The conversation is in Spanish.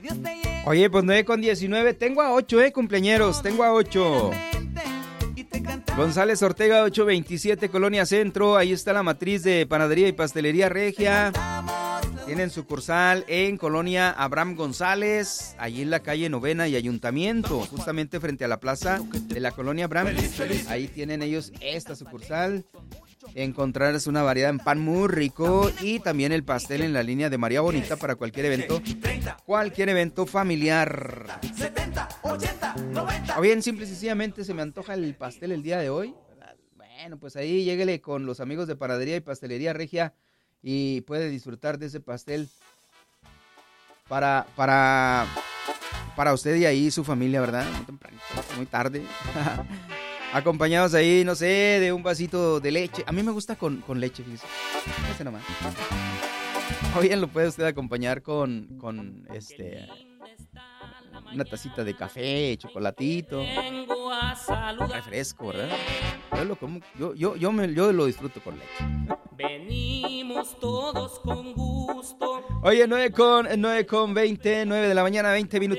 Oye, pues 9:19. Tengo a 8, cumpleañeros. Tengo a 8. González Ortega, 827, Colonia Centro. Ahí está la matriz de Panadería y Pastelería Regia. Tienen sucursal en Colonia Abraham González, allí en la calle Novena y Ayuntamiento, justamente frente a la plaza de la Colonia Abraham. Ahí tienen ellos esta sucursal. Encontrarás una variedad en pan muy rico y también el pastel en la línea de María Bonita para cualquier evento familiar. O bien, simple y sencillamente se me antoja el pastel el día de hoy. Bueno, pues ahí lléguele con los amigos de Panadería y Pastelería Regia y puede disfrutar de ese pastel para usted y ahí su familia, ¿verdad? Muy tempranito, muy tarde. Acompañados ahí, no sé, de un vasito de leche. A mí me gusta con leche, fíjese. Ese nomás. O bien lo puede usted acompañar con una tacita de café, chocolatito, refresco, ¿verdad? Yo lo disfruto con leche. Venimos todos con gusto. Oye, 9:20, 9 de la mañana, 20 minutos.